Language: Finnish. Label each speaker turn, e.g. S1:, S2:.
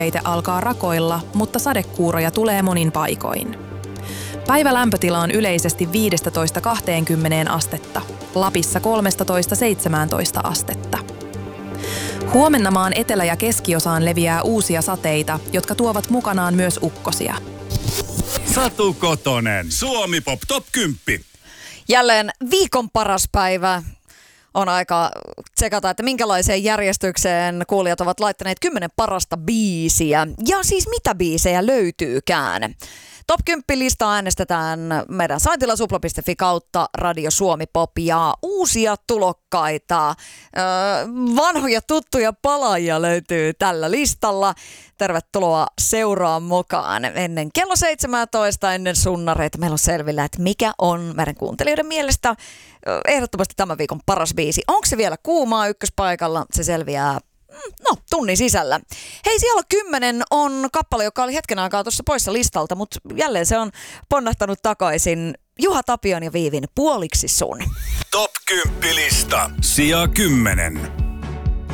S1: alkaa rakoilla, mutta sadekuuroja tulee monin paikoin. Päivälämpötila on yleisesti 15–20 astetta, Lapissa 13–17 astetta. Huomenna maan etelä- ja keskiosaan leviää uusia sateita, jotka tuovat mukanaan myös ukkosia.
S2: Satu Kotonen, Suomi Pop Top 10.
S3: Jälleen viikon paras päivä. On aika tsekata, että minkälaiseen järjestykseen kuulijat ovat laittaneet 10 parasta biisiä. Ja siis mitä biisejä löytyykään. Top 10-listaa äänestetään meidän saitilla supla.fi kautta Radio Suomi Pop ja uusia tulokkaita. Vanhoja tuttuja palaajia löytyy tällä listalla. Tervetuloa seuraan mukaan. Ennen kello 17, ennen sunnareita, meillä on selvillä, että mikä on meidän kuuntelijoiden mielestä ehdottomasti tämän viikon paras biisi. Onko se vielä kuumaa ykköspaikalla? Se selviää tunnin sisällä. Hei, siellä 10 on kappale, joka oli hetken aikaa tuossa poissa listalta, mutta jälleen se on ponnahtanut takaisin. Juha Tapion ja Viivin Puoliksi sun.
S2: Top 10 lista. Sija 10.